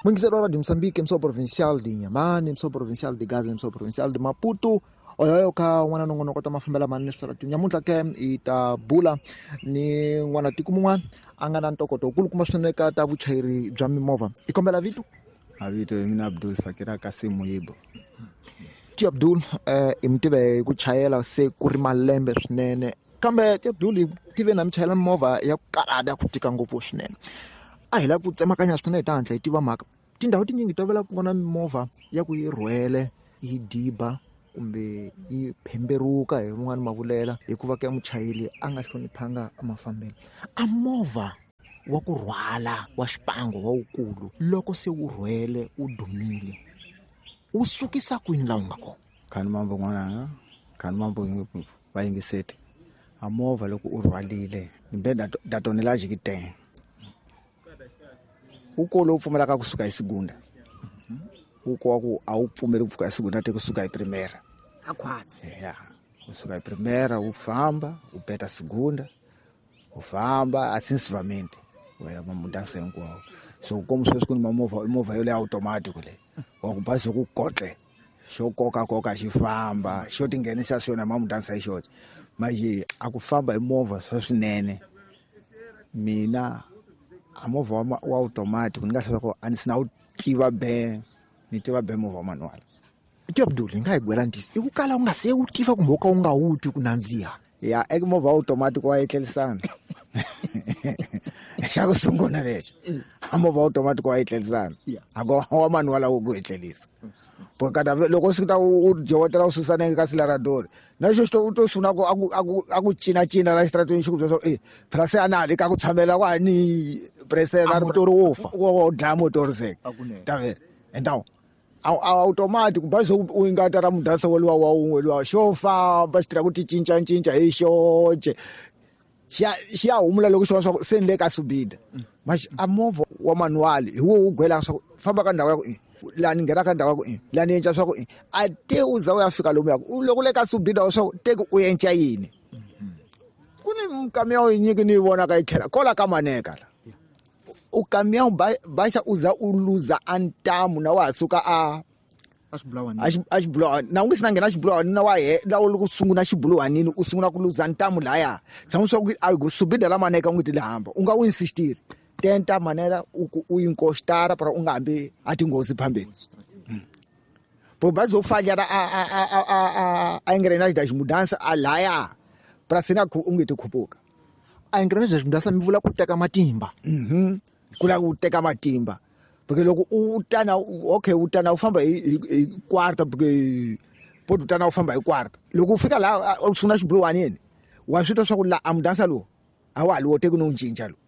Mwingiselwa Radio Moçambique, emissora provincial de Inhambane, emissora provincial de Gaza, emissora provincial de Maputo. Oyo ka n'wana nongonoko ta mafambela mani leswi radio nyamuntlha ke i ta bula ni n'wana tiko mun'wana a nga na ntokoto wukulukumba swinene ka ta vuchayeri bya mimovha. I kombela vito? Avito mina Abdul Fakira Kasim Muyibo. Ti Abdul i mi tive ku chayela se ku ri malembe swinene, kambe Ti Abdul i tive na mi chayela mimovha ya ku karhata ku tika ngopfu swinene. A hi lava ku tsemakanya swinene hi ta hatla hi tiva mhaka tindhawu tinyingi to vela ku vona mimovha ya ku yi rhwele yi diba kumbe yi phemberuka hi rin'wana mavulela hikuva ka muchayeli a nga hloniphanga mafambelo. A movha wa ku rhwala wa xipango wa wukulu loko se wu rhwele wu dumile wu sukisa kwini laha wu nga kona? Khani mambo n'wananga, khani mambo vayingiseti. A movha loko u rhwalile mbe datonela jikiteng ukolo upfumelaka kusuka hi Segunda. Uko wa ku a wu pfumeli kusuka hi Segunda te kusuka hi Primera. Akhwatsi. Ya, kusuka hi Primera u famba u beta Segunda u famba asensivamente wena mamudansa hinkwawo. So como sweswi ku ni movha yo le automatic le wa ku bazi ku kotle xo koka xi famba xo tinghenisa swona mamudansa hi xona. Manje a ku famba hi movha swinene mina a movha wa automatic ni nga hlaya ku a ni sina wu tiva ni tiva movha manual. Ti Abdul hi nga hi gwela ntisi i ku kala u nga se wu tiva kumbe u ka u nga wu twi ku nandziha. Ya eka movha wa automatic wa etlelisana xa ku sungula lexo a movha wa automatic wa etlelisana a ko wa manual wo ku etlelisa porque loko swi ta u jowotela u susana eka acelerador na xo u to suna ku a ku cina la xitratweni xi ku byela phela se a na le ka ku tshamela ku ni presela motori wo fa wo dlaya motori se tavela entawo automatic bazi u ingata ra mudansa woluwa wa un'we luwa xo famba xi tirha ku ti cinca hi xoce xi ya humula loko xi vona swa ku se ni le ka subida. Mas a movha wa manual hi wo wu gwela swa ku famba ka ndhawu ya ku laha ni nghena ka ndhawu ya ku laha ni endla swa ku a te u za u ya fika lomu ya ku loko le ka subida swa ku teki u endla yini. Ku ni mkami ya yinyingi ni yi vonaka yi tlhela kola ka Maneka la ukami ya basa uza u luza antamu na wa suka a xibulawani na u nge si na nghena xibulawani na wa la u loko sungula xibulwanini u sungula ku luza ntamu laya tshama swa ku a subida la Maneka u nge ti le hamba u nga u insistiri tenta manela u inkostara para u nga hambi a tinghozi phambeni po bazi u fanyana a engrenage da ximudansa a laya para sina u nge ti khupuka. A engrenage da ximudansa mi vula ku teka matimba. Ku la ku teka matimba porque loko u tana u famba hi kwarta porque u tana u famba hi kwarta loko u fika la u sungula xibuluwanini wa swi twa swa ku la amudansa lowu a wa hali wo teki no n'wi cinca lowu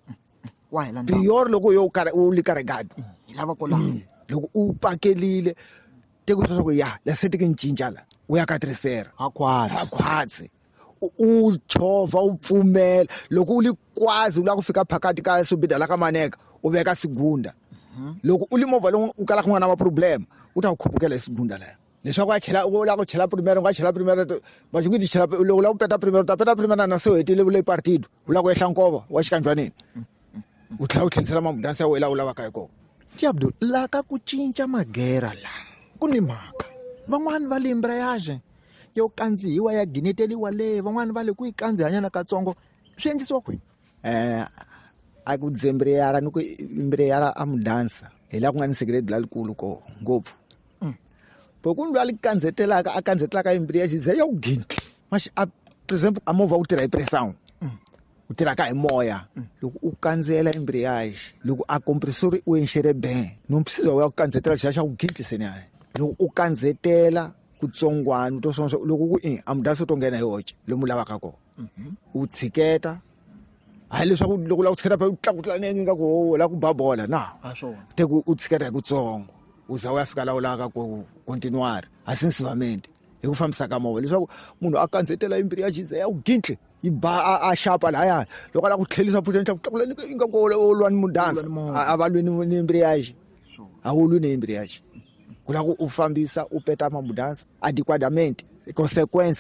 pior loko u li karigado hi lava ko la loko u pakelile teki swa ku ya la se teki ni cinca la u ya ka trisera akhwatsi u chova u pfumela loko u li kwazi u la ku fika phakati ka subida la ka Maneka u veka Segunda. Loko u li movha lowu u kala ku nga na maproblema u ta ku khupukela Segunda la leswaku u la ku chela Primera u nga chela Primera va xingi ti chela loko u la ku peta Primera u ta peta Primera na se u hetile vule partido u la ku ehla nkova wa xikanjwanini u tlhela u tlhelisela mamudansa ya wena u lavaka hi kona. Ti Abdul la ka ku cinca magera la ku ni mhaka van'wani va le embreage yo kandzihiwa ya gineteliwa le van'wani va le ku yi kandzihanyana katsongo swi endlisiwa kwini? A ku dzembreyara ni ku imbreyara a mudansa hi la ku nga ni sekireti lalikulu ko ngopfu ku ni lwa li kandzetelaka embreyage ze ya ku gintle mas for example a movha u tirha hi pressão u tirhaka hi moya loko u kandzela embreyage loko a compressor u enxere ben no precisa u ya ku kandzetela xa ku gintle loko u kandzetela kutsongwana to swona loko ku a mudansa to nghena hi hoce lomu lavaka kona u tshiketa hayi leswaku loko la ku tshiketa u tlakutla nenge nga ku la ku babola na te ku u tshiketa hi kutsongo u za u ya fika la u lavaka ku continuare asensivamente hi ku fambisa ka movha leswaku munhu a kandzetela embreyage ze ya ku gintle yi ba a xapa lahaya loko a la ku tlhelisa futhi tlakutla nenge nga ku lwa ni mudansa a va lwi ni embreyage a wu lwi ni embreyage ku la ku u fambisa u peta mamudansa adequadamente consequences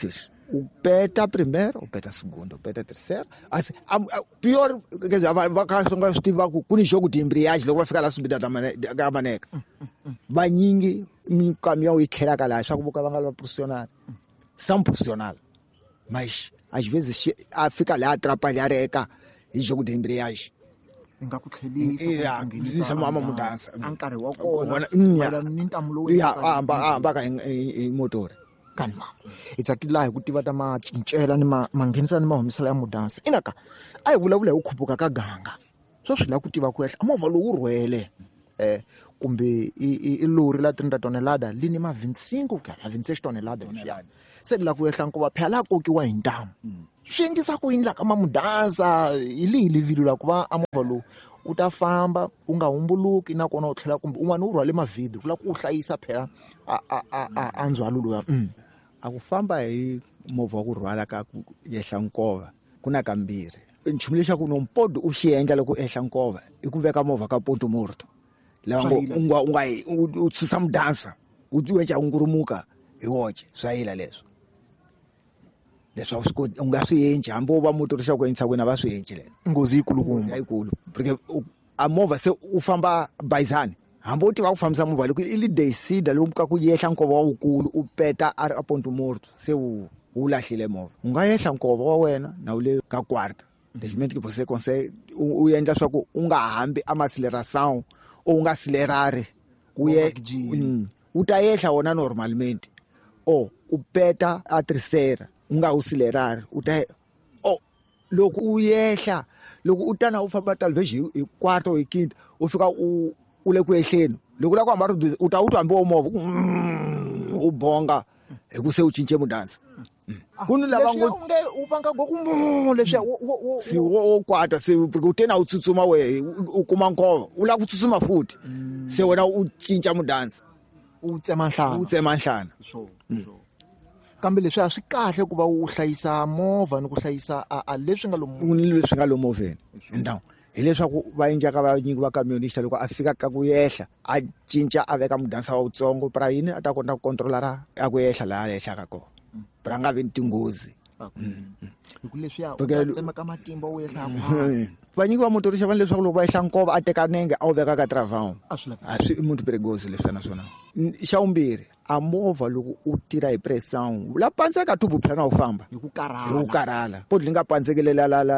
upeta primeira, upeta segunda, upeta terceira. Assim, pior, quer dizer, vai estiva com jogo de embreagem, logo vai ficar lá subida da maneca. Banhingue, caminhão e queira lá, só que o cara vai profissional. São profissional. Mas, às vezes, fica lá atrapalhar e jogo de embreagem. Isso é uma mudança. Nkarhi wa Kona, kona ni ntamu lowu hamba hi motor. kanima hi tsakile laha hi ku tiva ta macincela ni manghenisa ni mahumisela ya mudansa inaka a hi vulavula hi ku khuphuka ka ganga swo swi lava ku tiva ku ehla movha lowu wu rhwele kumbe i lori la 30 tonelada lini ma 25 ku ya 26 tonelada se la ku ehla nkuva phela kokiwa hi ntamu swi endlisa ku yini la ka mamudansa hi lihi livilo la ku va a movha lowu u ta famba u nga humbuluki nakona u tlhela kumbe un'wana u rhwale mavhidi ku la ku u hlayisa phela a ndzhwalo luya a ku famba hi movha wa ku rhwala ka ku yehla nkova ku na kambirhi nchumu lexaku nompodo u xi endla loko ehla nkova i ku veka movha ka poto morto laha u susa mudansa u wecha ngurumuka hi woche swa yila leswo leswaku u nga swi endli hambi u va motorisa ku endisa kwena va swi endli le ngozi yikulukumba yikulu porque a movha se u famba bayizani hambi u tiva ku fambisa movha loko i li desida lomu ka ku yehla nkova wa wukulu u peta a ri a ponto morto se wu lahlile movha u nga yehla nkova wa wena na u le ka kwarta deixamento que você consegue u endla swa ku u nga hambi a aceleração ou nga acelerare u ta yehla wona normalmente o u peta a terceira u nga acelerar u ta loko u yehla loko u tana u famba talvez hi quarto ou hi quinta u fika u le ku ehleni loko la ku hamba u ta hambi wo movha u bonga hi ku se u cince mudansa kuni lava nge u vanga gokumbo leswi si wo kwata se porque u tena u tsutsuma we u kuma nkova u la ku tsutsuma futhi se wena u cinca mudansa u tsema nhlana kambe leswi a swi kahle ku va u hlayisa movha ni ku hlayisa a leswi nga lo movheni ndhawu hileswaku va endlaka va nyingi va kamionista loko a fika ka ku yehla a cinca a veka mudansa wa wutsongo para yini a ta kota ku controlara a ku yehla laha yehlaka kona para nga vi ni tinghozi hiku leswiya u tsema ka matimba u yehla vanyingi va motorisa vani leswaku loko va yehla nkova a teka nenge a wu veka ka travawn a swi i muito perigoso leswiya naswona xa vumbirhi a movha loko u tirha hi pressão la pandzeka tubu phela na u famba hi ku karhala podi li nga pandzekele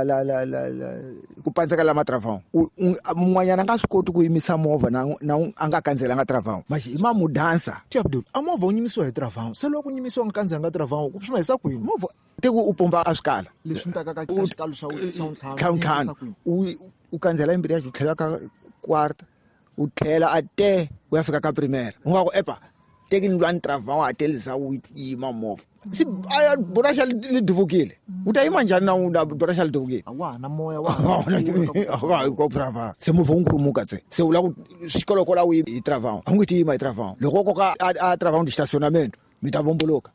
ku pandzeka la matravão mun'wanyana a nga swi koti ku yimisa movha na a nga kandziselanga travawn maxi hi mamudansa Abdul a movha wu yimisiwa hi travawn se loko nyimisiwa nga kandziselanga travawn ku swi mahisa kwini movha teku u pomba a swikala leswi ntaka ka xikalu xa ntlhantlhanu u kandzela embirhi u tlhela ka quarta u tlhela a te u ya fika ka primera u nga ku epa teki ni lwani travawn a telisa u yima movha si aya burasha li duvukile u ta yima njhani na burasha li duvukile wa na moya wa ko travawn se movha wu ngurumuka tse se u la ku xikolokola u hi travawn a ngu ti yima hi travawn loko koka a travawn di stacionamento mi ta vumbuluka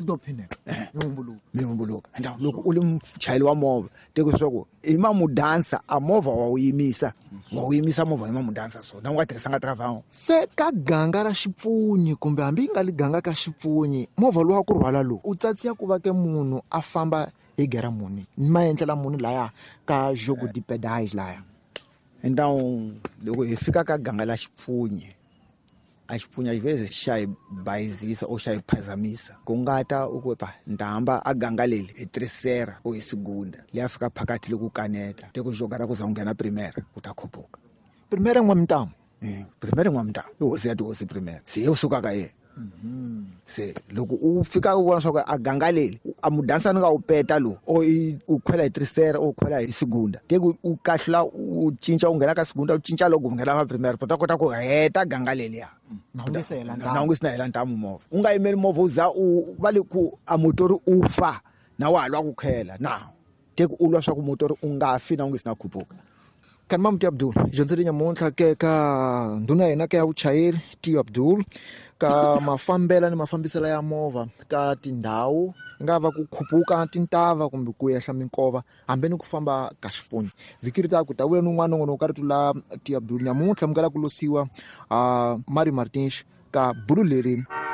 mi vumbuluka loko u li muchayeli wa movha teku leswaku hi mamudansa a movha wa wu yimisa movha hi mamudansa so na u nga tirhisanga travawn se ka ganga ra xipfunyi kumbe hambi yi nga li ganga ka xipfunyi movha lowu wa ku rhwala lowu u tsatsiya ku va ke munhu a famba hi gera muni ni ma endlela muni laya ka jogo de pedais laya então loko hi fika ka ganga la xipfunyi a xipfunya às vezes xa hi bayizisa ou xa hi phazamisa ku nga ta u ku ndhamba a ganga leli hi terceira ou hi segunda leyi a fika phakathi loko u kaneta te ku jogara ku za u nghena primera u ta khuphuka primera n'wamintamo primera n'wamintamo i hosi ya tihosi primera se ye u sukaka yena se loko u fika u vona swa ku a ganga leli a mudansani nga u peta lowu o u khwela hi terceira o u khwela hi segunda te ku u kahlula u cinca u nghena ka segunda u cinca loko u nghena ka primera u ta kota ku heta ganga leliya na u nge se hela ntamu movha u nga yimeli movha u za u va le ku a motori u fa na wa ha lwa ku khela na te ku u lwa swa ku motori u nga fi na u nge se na khuphuka kanima mti Abdul dyondzeli nyamuntlha ke ka ndhuna yena ke ya vuchayeri T Abdul ka mafambela ni mafambiselo ya movha ka tindhawu nga va ku khuphuka tintava kumbe ku yehla minkova hambi ni ku famba ka xipfunyi vhiki ri ta ku ta vuya ni un'wana n'wana u karhi tula T Abdul nyamuntlha mi nga la ku losiwa Mari Martins ka bulu leri